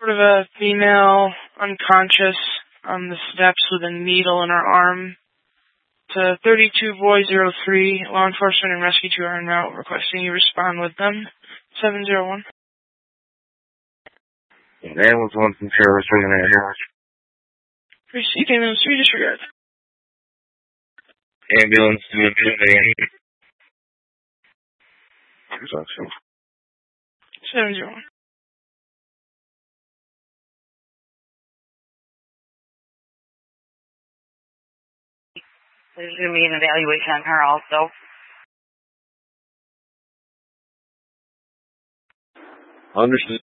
Sort of a female, unconscious on the steps with a needle in her arm. To 32-Boy-03, law enforcement and rescue 2 are en route, requesting you respond with them. 701. Ambulance 1 from Service, Receive ambulance 3, disregard. Ambulance 2, again. 701. There's going to be an evaluation on her also. Understood.